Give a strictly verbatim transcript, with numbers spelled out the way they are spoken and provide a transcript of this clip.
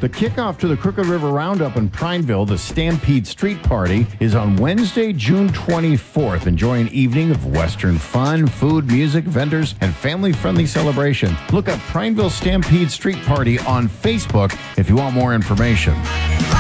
The kickoff to the Crooked River Roundup in Prineville, the Stampede Street Party, is on Wednesday, June twenty-fourth. Enjoy an evening of Western fun, food, music, vendors, and family-friendly celebration. Look up Prineville Stampede Street Party on Facebook if you want more information.